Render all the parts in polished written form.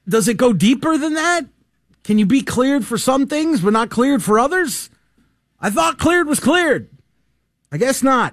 does it go deeper than that? Can you be cleared for some things but not cleared for others? I thought cleared was cleared. I guess not.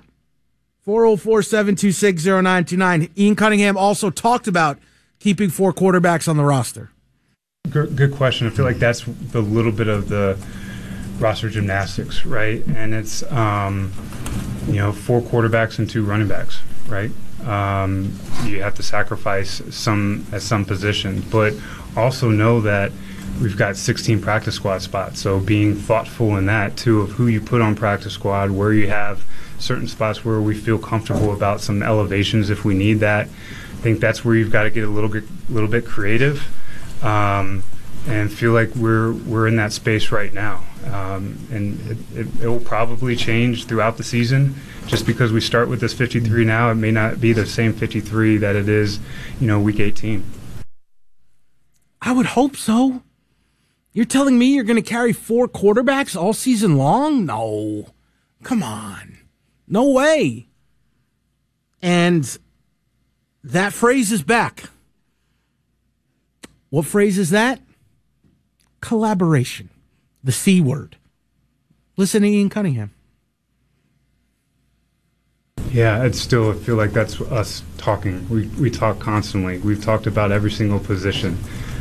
404-726-0929. Ian Cunningham also talked about keeping 4 quarterbacks on the roster. Good question. I feel like that's the little bit of the roster gymnastics, right? And it's, 4 quarterbacks and 2 running backs, right? You have to sacrifice some at some positions, but also know that we've got 16 practice squad spots. So being thoughtful in that, too, of who you put on practice squad, where you have certain spots where we feel comfortable about some elevations if we need that. I think that's where you've got to get a little bit creative, and feel like we're in that space right now. And it will probably change throughout the season. Just because we start with this 53 now, it may not be the same 53 that it is, week 18. I would hope so. You're telling me you're going to carry 4 quarterbacks all season long? No. Come on. No way. And that phrase is back. What phrase is that? Collaboration. The C word. Listen to Ian Cunningham. Yeah, I feel like that's us talking. We talk constantly. We've talked about every single position.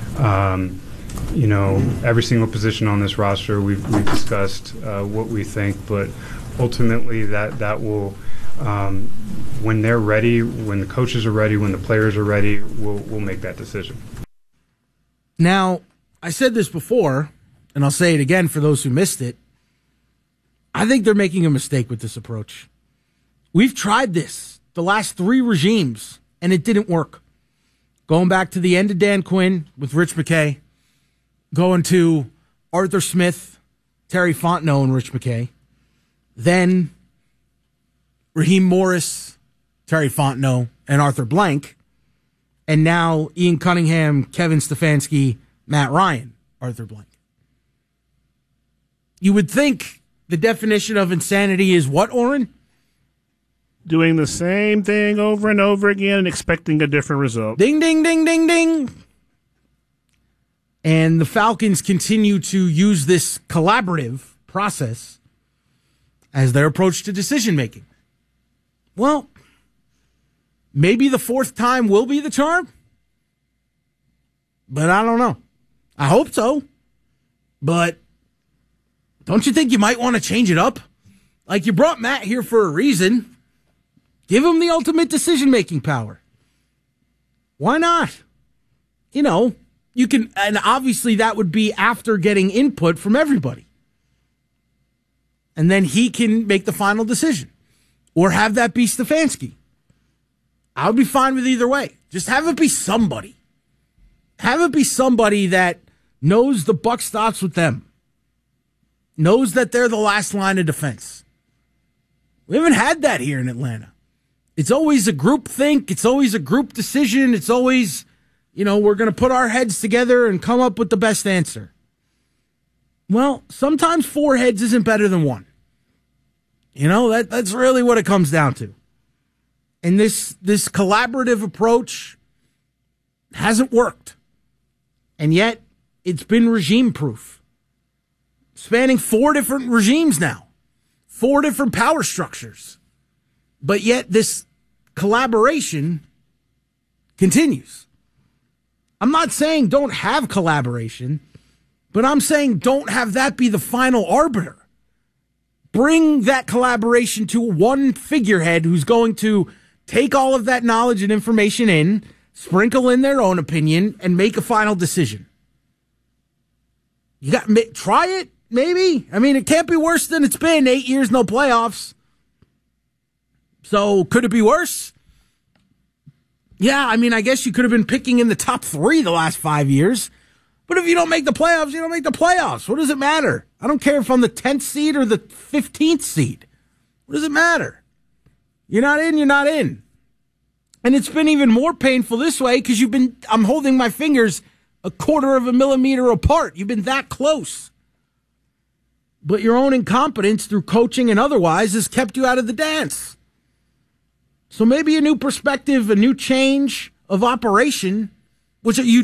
Every single position on this roster, we've discussed what we think, but ultimately that will, when they're ready, when the coaches are ready, when the players are ready, we'll make that decision. Now, I said this before, and I'll say it again for those who missed it. I think they're making a mistake with this approach. We've tried this the last 3 regimes, and it didn't work. Going back to the end of Dan Quinn with Rich McKay, going to Arthur Smith, Terry Fontenot, and Rich McKay, then Raheem Morris, Terry Fontenot, and Arthur Blank, and now Ian Cunningham, Kevin Stefanski, Matt Ryan, Arthur Blank. You would think the definition of insanity is what, Oren? Doing the same thing over and over again and expecting a different result. Ding, ding, ding, ding, ding. And the Falcons continue to use this collaborative process as their approach to decision-making. Well, maybe the 4th time will be the charm, but I don't know. I hope so, but don't you think you might want to change it up? Like, you brought Matt here for a reason. Give him the ultimate decision-making power. Why not? You can, and obviously that would be after getting input from everybody. And then he can make the final decision. Or have that be Stefanski. I would be fine with either way. Just have it be somebody. Have it be somebody that knows the buck stops with them. Knows that they're the last line of defense. We haven't had that here in Atlanta. It's always a group think. It's always a group decision. It's always, we're going to put our heads together and come up with the best answer. Well, sometimes 4 heads isn't better than 1. That's really what it comes down to. And this collaborative approach hasn't worked. And yet, it's been regime-proof. Spanning 4 different regimes now. 4 different power structures. But yet, this collaboration continues. I'm not saying don't have collaboration, but I'm saying don't have that be the final arbiter. Bring that collaboration to one figurehead who's going to take all of that knowledge and information in, sprinkle in their own opinion, and make a final decision. Try it, maybe. I mean, it can't be worse than it's been. 8 years, no playoffs. So, could it be worse? Yeah, I mean, I guess you could have been picking in the top 3 the last 5 years. But if you don't make the playoffs, you don't make the playoffs. What does it matter? I don't care if I'm the 10th seed or the 15th seed. What does it matter? You're not in, you're not in. And it's been even more painful this way because I'm holding my fingers 1/4 of a millimeter apart. You've been that close. But your own incompetence through coaching and otherwise has kept you out of the dance. So maybe a new perspective, a new change of operation, which you